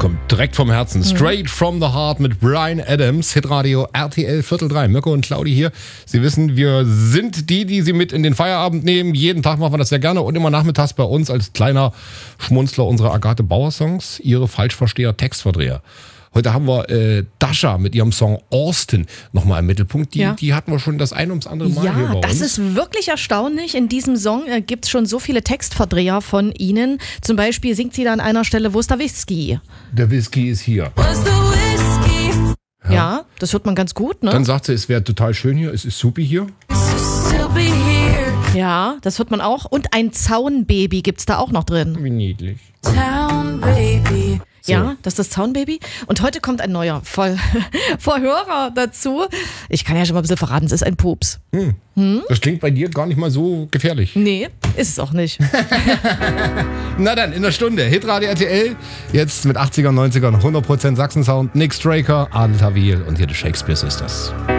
kommt direkt vom Herzen. Straight from the heart mit Bryan Adams. Hitradio RTL 2:45. Mirko und Claudi hier. Sie wissen, wir sind die Sie mit in den Feierabend nehmen. Jeden Tag machen wir das sehr gerne und immer nachmittags bei uns als kleiner Schmunzler unsere Agathe Bauer Songs, ihre Falschversteher, Textverdreher. Heute haben wir Dasha mit ihrem Song Austin nochmal im Mittelpunkt. Die hatten wir schon das ein ums andere Mal hier bei uns. Ja, das ist wirklich erstaunlich. In diesem Song gibt es schon so viele Textverdreher von ihnen. Zum Beispiel singt sie da an einer Stelle, wo ist der Whisky? Der Whisky ist hier. Ja, das hört man ganz gut, ne? Dann sagt sie, es wäre total schön hier, es ist supi hier. Ja, das hört man auch. Und ein Zaunbaby gibt's da auch noch drin. Wie niedlich. Zaunbaby. So. Ja, das ist das Zaunbaby. Und heute kommt ein neuer Verhörer dazu. Ich kann ja schon mal ein bisschen verraten, es ist ein Pups. Das klingt bei dir gar nicht mal so gefährlich. Nee, ist es auch nicht. Na dann, in der Stunde. Hitradio RTL. Jetzt mit 80er, 90ern, 100% Sachsen-Sound. Nick Straker, Adel Tawil und hier die Shakespeare Sisters.